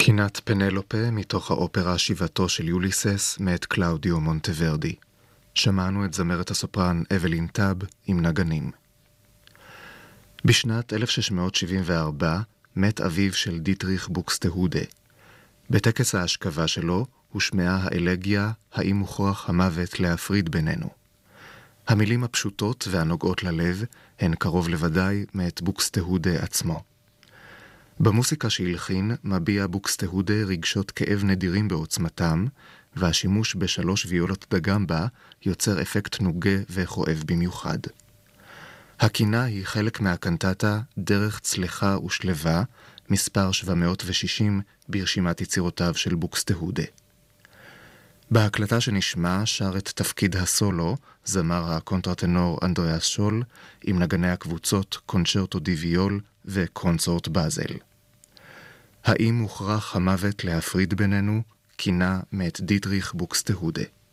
קינת פנלופה מתוך האופרה שיבתו של יוליסס מאת קלאודיו מונטוורדי. שמענו את זמרת הסופרן אבלין טאב עם נגנים. בשנת 1674 מת אביו של דיטריך בוקסטהודה. בטקס ההשכבה שלו הושמעה האלגיה "האם מוכרח המוות להפריד בינינו". המילים הפשוטות והנוגעות ללב הן קרוב לוודאי מאת בוקסטהודה עצמו. במוסיקה שהלחין מביע בוקסטהודה רגשות כאב נדירים בעוצמתם, והשימוש בשלוש ויולות דגם בה יוצר אפקט נוגה וכואב במיוחד. הקינה היא חלק מהקנטטה דרך צלחה ושלווה, מספר 760 ברשימת יצירותיו של בוקסטהודה. בהקלטה שנשמע שר את תפקיד הסולו זמר הקונטרטנור אנדריאס שול עם נגני הקבוצות קונצ'רטו די ויול וקונצורט באזל. האם מוכרח המוות להפריד בינינו? קינה מאת דיטריך בוקסטהודה.